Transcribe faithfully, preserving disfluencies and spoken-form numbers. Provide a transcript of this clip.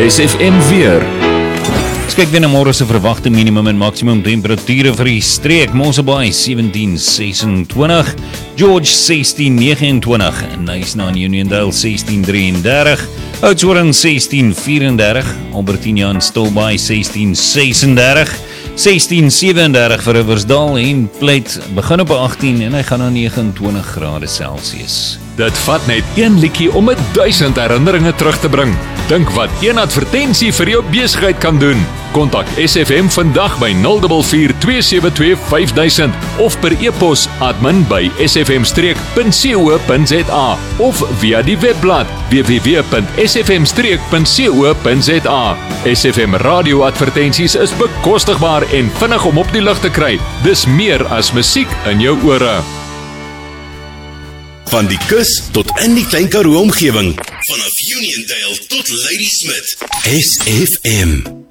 S F M weer. Ons kyk weer na môre se verwagte minimum en maksimum temperature vir die streek. Mosselbaai sewentien sesentwintig, George sestien negenentwintig, Nyasna en Uniondale sestien drieëndertig, Oudtshoorn sestien vierendertig, Albertina en Stilbaai sestien sesendertig, sestien sewendertig vir Riversdal en Plett begin op agtien en hy gaan na negenentwintig grade Celsius. Dit vat net een liedjie om een duisend herinneringe terug te bring. Dink wat een advertensie vir jou besigheid kan doen. Kontak S F M vandag by nul vier vier twee sewe twee vyf duisend of per e-pos admin by s f m streek punt co punt z a of via die webblad w w w punt s f m streek punt co punt z a. S F M radio advertensies is bekostigbaar en vinnig om op die lug te kry. Dis meer as musiek in jou ore. Van die kus tot in die Klein Karoo omgewing. Vanaf Uniondale tot Ladysmith. S F M.